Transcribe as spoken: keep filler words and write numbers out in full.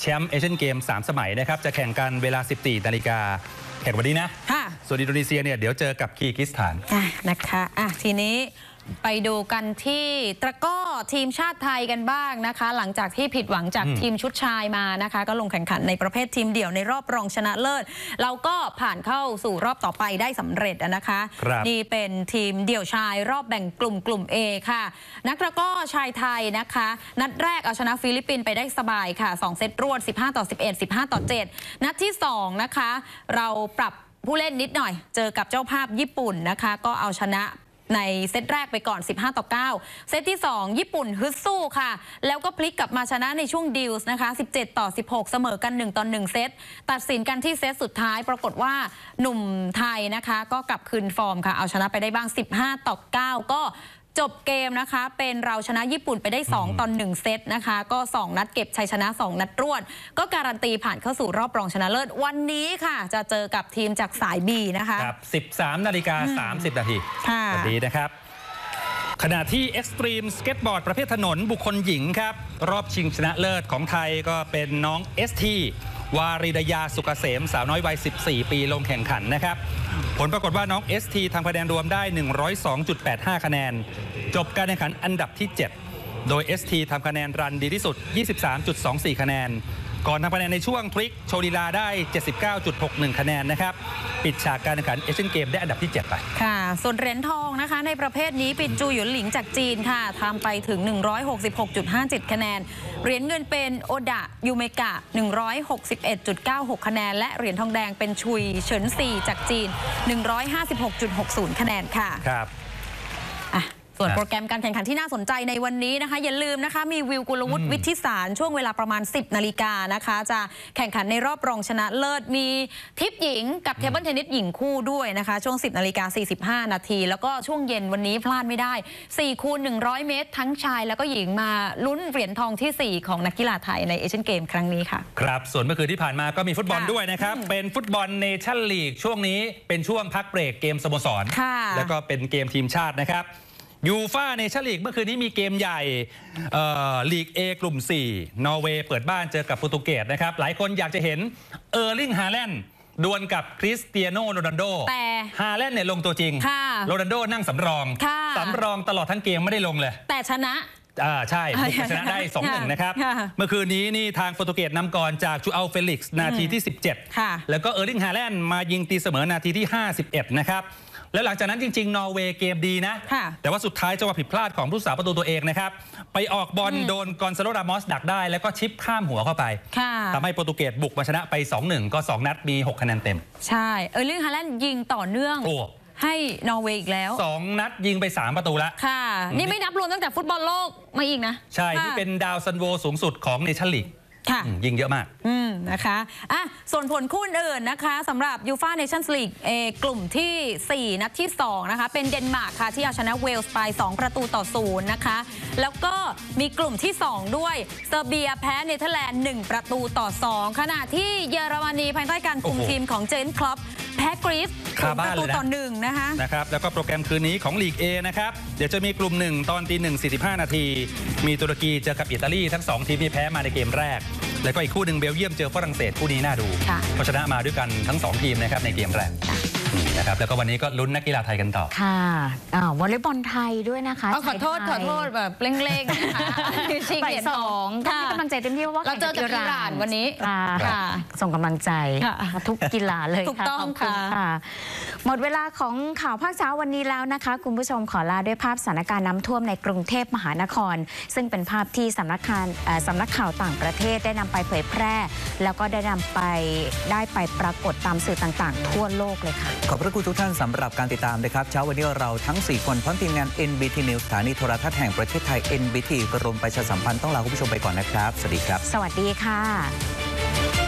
ชมป์เอเชียนเกมสามสมัยนะครับจะแข่งกันเวลา สิบสี่นาฬิกาแข่งวันนี้นะส่วนอินโดนีเซียเนี่ยเดี๋ยวเจอกับคีร์กิสถานนะคะอ่ะทีนี้ไปดูกันที่ตะกร้อทีมชาติไทยกันบ้างนะคะหลังจากที่ผิดหวังจากทีมชุดชายมานะคะก็ลงแข่งขันในประเภททีมเดี่ยวในรอบรองชนะเลิศเราก็ผ่านเข้าสู่รอบต่อไปได้สำเร็จนะคะนี่เป็นทีมเดี่ยวชายรอบแบ่งกลุ่มกลุ่ม A ค่ะนักตะกร้อชายไทยนะคะนัดแรกเอาชนะฟิลิปปินส์ไปได้สบายค่ะสองเซตรวดสิบห้าต่อสิบเอ็ด สิบห้าต่อเจ็ดนัดที่สองนะคะเราปรับผู้เล่นนิดหน่อยเจอกับเจ้าภาพญี่ปุ่นนะคะก็เอาชนะในเซตแรกไปก่อนสิบห้าต่อเก้าเซตที่สองญี่ปุ่นฮึดสู้ค่ะแล้วก็พลิกกลับมาชนะในช่วงดิวส์นะคะสิบเจ็ดต่อสิบหกเสมอกันหนึ่งต่อหนึ่งเซตตัดสินกันที่เซตสุดท้ายปรากฏว่าหนุ่มไทยนะคะก็กลับคืนฟอร์มค่ะเอาชนะไปได้บ้างสิบห้าต่อเก้าก็จบเกมนะคะเป็นเราชนะญี่ปุ่นไปได้สองต่อหนึ่งเซตนะคะก็สองนัดเก็บชัยชนะสองนัดรวดก็การันตีผ่านเข้าสู่รอบรองชนะเลิศวันนี้ค่ะจะเจอกับทีมจากสาย B นะคะครับ สิบสามนาฬิกาสามสิบนาทีวันนี้นะครับขณะที่ Extreme Skateboard ประเภทถนนบุคคลหญิงครับรอบชิงชนะเลิศของไทยก็เป็นน้อง เอส ที วาริดยาสุกเกษมสาวน้อยวัยสิบสี่ปีลงแข่งขันนะครับผลปรากฏว่าน้อง เอส ที ทำคะแนนรวมได้ หนึ่งร้อยสองจุดแปดห้า คะแนนจบการแข่งขันอันดับที่เจ็ดโดย เอส ที ทำคะแนนรันดีที่สุด ยี่สิบสามจุดสองสี่ คะแนนก่อนทำคะแนนในช่วงทริกโชว์ลีลาได้ เจ็ดสิบเก้าจุดหกหนึ่ง คะแนนนะครับปิดฉากการแข่งขันเอเชียนเกมได้อันดับที่เจ็ดไปค่ะส่วนเหรียญทองนะคะในประเภทนี้ปินจูหยุนหลิงจากจีนค่ะทำไปถึง หนึ่งร้อยหกสิบหกจุดห้าเจ็ด คะแนนเหรียญเงินเป็นโอดะยูเมกะ หนึ่งร้อยหกสิบเอ็ดจุดเก้าหก คะแนนและเหรียญทองแดงเป็นชุยเฉินซีจากจีน หนึ่งร้อยห้าสิบหกจุดหกศูนย์ คะแนนค่ะครับอ่ะส่วนโปรแกรมการแข่งขันที่น่าสนใจในวันนี้นะคะอย่าลืมนะคะมีวิวกุลวุฒิวิทธิสารช่วงเวลาประมาณสิบนาฬิกานะคะจะแข่งขันในรอบรองชนะเลิศมีทิปหญิงกับเทเบิลเทนนิสหญิงคู่ด้วยนะคะช่วงสิบนาฬิกาสี่สิบห้านาทีแล้วก็ช่วงเย็นวันนี้พลาดไม่ได้สี่คูณหนึ่งร้อยเมตรทั้งชายแล้วก็หญิงมาลุ้นเหรียญทองที่สี่ของนักกีฬาไทยในเอเชียนเกมครั้งนี้ค่ะครับส่วนเมื่อคืนที่ผ่านมาก็มีฟุตบอลด้วยนะครับเป็นฟุตบอลเนชั่นลีกช่วงนี้เป็นช่วงพักเบรกเกมสโมสรแล้วก็เป็นเกมทีมชาตินะครับยูฟ่าเนชั่นลีกเมื่อคืนนี้มีเกมใหญ่ลีก A กลุ่มสี่นอร์เวย์เปิดบ้านเจอกับโปรตุเกสนะครับหลายคนอยากจะเห็นเออร์ลิงฮาแลนด์ดวลกับคริสเตียโนโรนัลโดแต่ฮาแลนด์เนี่ยลงตัวจริงโรนัลโดนั่งสำรองสำรองตลอดทั้งเกมไม่ได้ลงเลยแต่ชนะอ่าใช่ชนะได้ สองหนึ่ง นะครับเมื่อคืนนี้นี่ทางโปรตุเกสนำก่อนจากจูอัลเฟลิกซ์นาทีที่สิบเจ็ดแล้วก็เออร์ลิงฮาแลนด์มายิงตีเสมอนาทีที่ห้าสิบเอ็ดนะครับแล้วหลังจากนั้นจริงๆนอร์เวย์เกมดีนะแต่ว่าสุดท้ายจังหวะผิดพลาดของผู้รักษาประตูตัวเองนะครับไปออกบอลโดนกอนซาโล รามอสดักได้แล้วก็ชิปข้ามหัวเข้าไปทำให้โปรตุเกสบุกมาชนะไป สองหนึ่ง ก็สองนัดมีหกคะแนนเต็มใช่เออร์ลิงฮาแลนด์ยิงต่อเนื่องให้นอร์เวย์อีกแล้วสองนัดยิงไปสามประตูแล้วค่ะนี่ไม่นับรวมตั้งแต่ฟุตบอลโลกมาอีกนะใช่ที่เป็นดาวซันโวสูงสุดของเนชั่นลีกยิงเยอะมากอืมนะคะอ่ะส่วนผลคู่อื่นนะคะสำหรับยูฟ่าเนชั่นส์ลีกเอกลุ่มที่สี่นัดที่สองนะคะเป็นเดนมาร์กค่ะที่เอาชนะเวลส์ไปสองประตูต่อศูนย์นะคะแล้วก็มีกลุ่มที่สองด้วยเซอร์เบียแพ้เนเธอร์แลนด์หนึ่งประตูต่อสองขณะที่เยอรมนีภายใต้การคุมทีมของเจนคล็อปแพ้กรีซประตูต่อหนึ่งนะคะนะครับแล้วก็โปรแกรมคืนนี้ของลีก A นะครับเดี๋ยวจะมีกลุ่มหนึ่งตอนตีหนึ่งสี่สิบห้านาทีมีตุรกีเจอกับอิตาลีทั้งสองทีมที่แพ้มาในเกมแรกแล้วก็อีกคู่หนึ่งเบลเยียมเจอฝรั่งเศสคู่นี้น่าดูเพราะชนะมาด้วยกันทั้งสองทีมนะครับในเกมแรกนะครับแล้วก็วันนี้ก็ลุ้นนักกีฬาไทยกันต่อค่ะวอลเลย์บอลไทยด้วยนะคะขอโทษขอโทษแบบเร่งๆนะคะชิงเหรียญทองค่ะกำลังใจเต็มที่เพราะว่าเราเจอกับอิหร่านวันนี้ค่ะส่งกำลังใจทุกกีฬาเลยถูกต้องค่ะหมดเวลาของข่าวภาคเช้าวันนี้แล้วนะคะคุณผู้ชมขอลาด้วยภาพสถานการณ์น้ำท่วมในกรุงเทพมหานครซึ่งเป็นภาพที่สำนักข่าวสำนักข่าวต่างประเทศได้นำไปเผยแพร่แล้วก็ได้นำไปได้ไปปรากฏตามสื่อต่างๆทั่วโลกเลยค่ะขอบพระคุณทุกท่านสำหรับการติดตามนะครับเช้าวันนี้เราทั้งสี่คนพร้อมทีมงาน เอ็น บี ที News สถานีโทรทัศน์แห่งประเทศไทย เอ็น บี ที กรมประชาสัมพันธ์ต้องลาคุณผู้ชมไปก่อนนะครับสวัสดีครับสวัสดีค่ะ